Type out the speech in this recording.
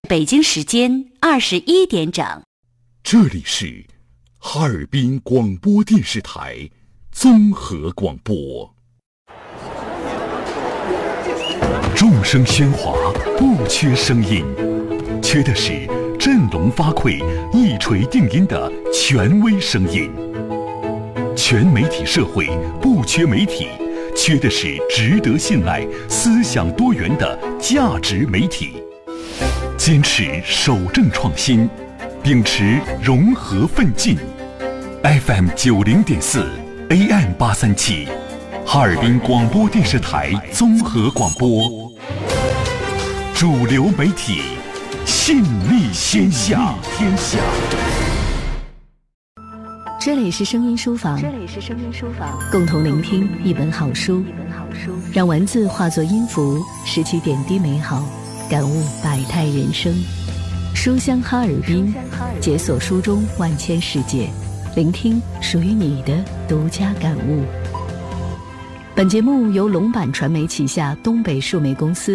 北京时间21点整。 这里是哈尔滨广播电视台综合广播。众声喧哗，不缺声音，缺的是振聋发聩、一锤定音的权威声音。全媒体社会不缺媒体，缺的是值得信赖、思想多元的价值媒体。坚持守正创新，秉持融合奋进。FM 90.4 AM 837，哈尔滨广播电视台综合广播。主流媒体，信力天下。 这里是声音书房，共同聆听一本好书，让文字化作音符，拾起点滴美好，感悟百态人生。书香哈尔滨，解锁书中万千世界，聆听属于你的独家感悟。本节目由龙板传媒旗下东北数媒公司